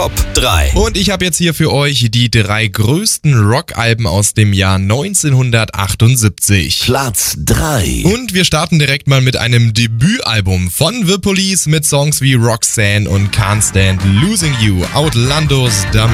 Top 3. Und ich habe jetzt hier für euch die 3 größten Rockalben aus dem Jahr 1978. Platz 3. Und wir starten direkt mal mit einem Debütalbum von The Police mit Songs wie Roxanne und Can't Stand Losing You, Outlandos,